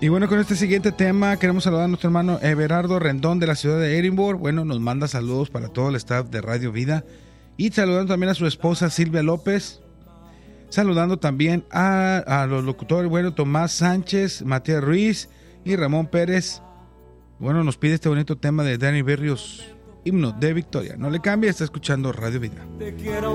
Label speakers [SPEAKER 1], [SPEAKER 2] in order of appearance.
[SPEAKER 1] Y bueno, con este siguiente tema queremos saludar a nuestro hermano Everardo Rendón de la ciudad de Edinburgh. Bueno, nos manda saludos para todo el staff de Radio Vida. Y saludando también a su esposa Silvia López. Saludando también a los locutores, bueno, Tomás Sánchez, Matías Ruiz y Ramón Pérez. Bueno, nos pide este bonito tema de Dani Berrios, Himno de Victoria. No le cambie, está escuchando Radio Vida.